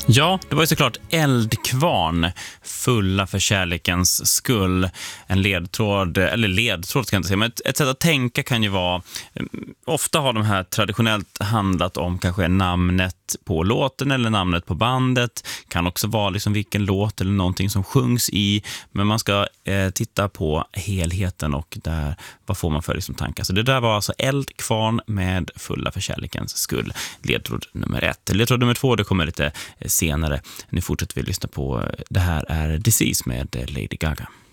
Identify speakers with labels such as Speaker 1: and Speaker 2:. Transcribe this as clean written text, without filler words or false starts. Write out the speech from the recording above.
Speaker 1: Ja, det var ju såklart Eldkvarn, fulla för kärlekens skull. En ledtråd, eller ledtråd ska jag inte säga, men ett sätt att tänka kan ju vara, ofta har de här traditionellt handlat om kanske namnet på låten eller namnet på bandet. Kan också vara liksom vilken låt eller någonting som sjungs i, men man ska titta på helheten och där, vad får man för liksom tankar. Så det där var alltså Eldkvarn med fulla för kärlekens skull. Ledtråd nummer 1. Ledtråd nummer 2, det kommer lite senare. Nu fortsätter vi lyssna på Det här är Disease med Lady Gaga.